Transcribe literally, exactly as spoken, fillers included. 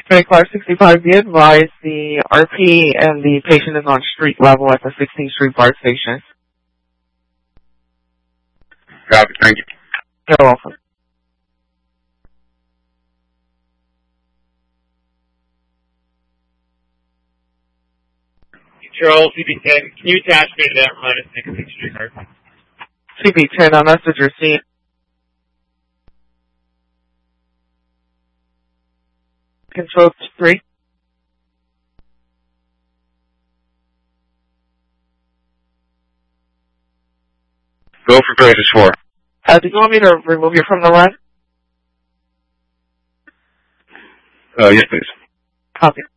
twenty-five sixty-five, be advised the R P and the patient is on street level at the sixteenth Street BART station. Copy, thank you. You're welcome. Control, C B ten, can you attach me to that run at sixteenth Street BART? C B ten, I'll message receipt. Control three. Go for Crisis four. Uh, do you want me to remove you from the line? Uh, yes, please. Copy.